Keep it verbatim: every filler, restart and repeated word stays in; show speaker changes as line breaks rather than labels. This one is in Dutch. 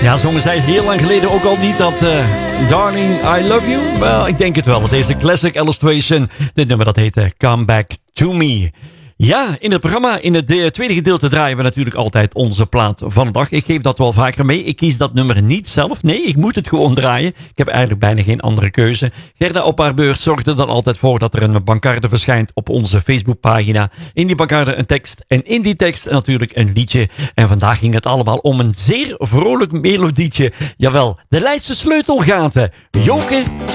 Ja, zongen zij heel lang geleden ook al niet dat uh, Darling, I Love You? Wel, ik denk het wel. Het is een classic illustration. Dit nummer dat heet uh, Come Back To Me. Ja, in het programma, in het uh, tweede gedeelte draaien we natuurlijk altijd onze plaat van de dag. Ik geef dat wel vaker mee. Ik kies dat nummer niet zelf. Nee, ik moet het gewoon draaien. Ik heb eigenlijk bijna geen andere keuze. Gerda op haar beurt zorgt er dan altijd voor dat er een bankarde verschijnt op onze Facebookpagina. In die bankarde een tekst en in die tekst natuurlijk een liedje. En vandaag ging het allemaal om een zeer vrolijk melodietje. Jawel, de Leidse sleutelgaten. Joke